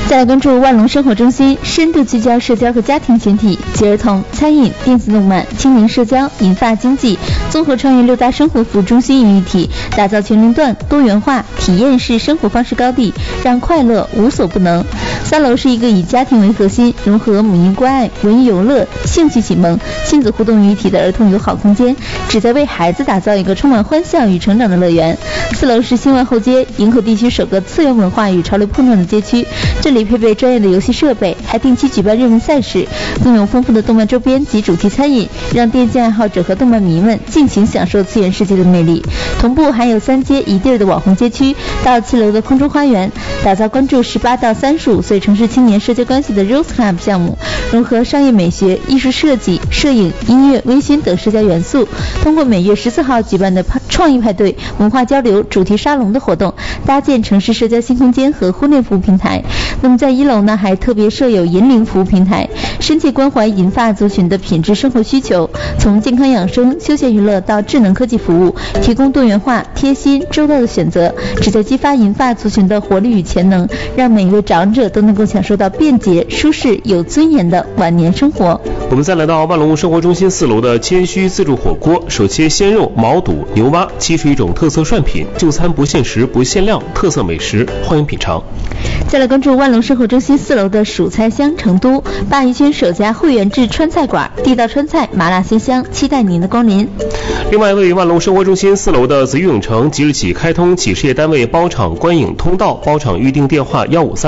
再来关注万隆生活中心，深度聚焦社交和家庭群体，集儿童、餐饮、电子动漫、青年社交、银发经济综合创业6大生活服务中心于一体，打造全龄段多元化体验式生活方式高地，让快乐无所不能。3楼是一个以家庭为核心，融合母婴关爱、文艺游乐、兴趣启蒙、亲子互动于一体的儿童友好空间，旨在为孩子打造一个充满欢笑与成长的乐园。4楼是新外后街，营口地区首个次元文化与潮流碰撞的街区，这里配备专业的游戏设备，还定期举办热门赛事，更有丰富的动漫周边及主题餐饮，让电竞爱好者和动漫迷们尽情享受次元世界的魅力。同步还有3街一地的网红街区，到7楼的空中花园，打造关注18到35岁城市青年社交关系的 Rose Club 项目，融合商业美学、艺术设计、摄影、音乐、微醺等社交元素，通过每月14号举办的创意派对、文化交流、主题沙龙的活动，搭建城市社交新空间和婚恋服务平台。那么在1楼呢，还特别设有银龄服务平台，深切关怀银发族群的品质生活需求，从健康养生、休闲娱乐到智能科技服务，提供多元化、贴心、周到的选择，旨在激发银发族群的活力与潜能，让每一位长者都能够享受到便捷、舒适、有尊严的晚年生活。 我们再来到万隆生活中心4楼的谦虚自助火锅，手切鲜肉、毛肚、牛蛙，既是一种特色涮品，就餐不限时不限量，特色美食，欢迎品尝。 再来关注万隆生活中心4楼的蜀菜香成都，鲅鱼圈首家会员制川菜馆，地道川菜，麻辣鲜香，期待您的光临。 另外，位于万隆生活中心4楼的紫玉影城即日起开通企事业单位包场观影通道，包场预订电话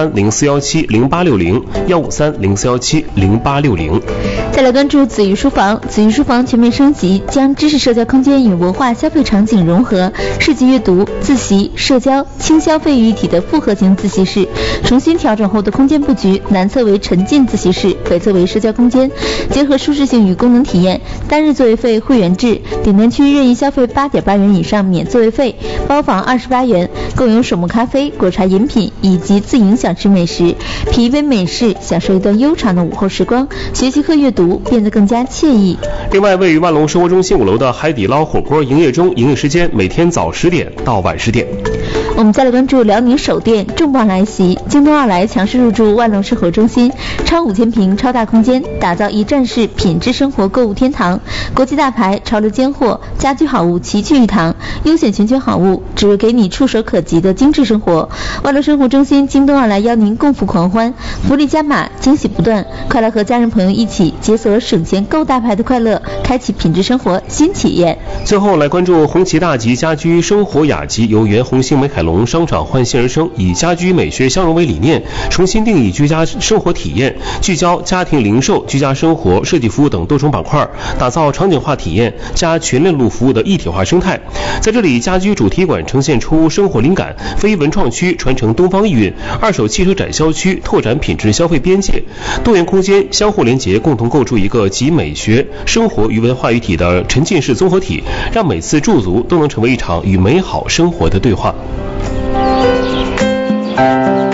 15304170860，15304170860。 再来关注紫玉书房，紫玉书房全面升级，将知识社交空间与文化消费场景融合，市集阅读、自习、社交、轻消费于一体的复合型自习室，重新调整后的空间布局，南侧为沉浸自习室，北侧为社交空间，结合舒适性与功能体验，单日座位费会员制，顶端区任意消费8.8元以上免座位费，包房28元，共有手磨咖啡、果茶饮品以及自营小吃美食，品一杯美式，享受一段悠长的午后时光，学习和阅读变得更加惬意。 另外，位于万隆生活中心5楼的海底捞火锅营业中，营业时间每天早10点到晚10点。 我们再来关注辽宁首店重磅来袭，京东2来强势入驻万隆生活中心，超5000平超大空间，打造一站式品质生活购物天堂，国际大牌、潮流尖货、家居好物齐聚一堂，优选全球好物，只为给你触手可及的精致生活。万隆生活中心京东2来邀您共赴狂欢，福利加码，惊喜不断，快来和家人朋友一起解锁省钱购大牌的快乐，开启品质生活新体验。 最后来关注红旗大吉家居生活雅集，由原红星美凯龙商场焕新而生，以家居美学相融为理念，重新定义居家生活体验，聚焦家庭零售、居家生活、设计服务等多种板块，打造场景化体验加全链路服务的一体化生态。在这里，家居主题馆呈现出生活灵感，非文创区传承东方意蕴，二手汽车展销区拓展品质消费边界，多元空间相互连结，共同构筑一个集美学、生活与文化一体的沉浸式综合体，让每次驻足都能成为一场与美好生活的对话。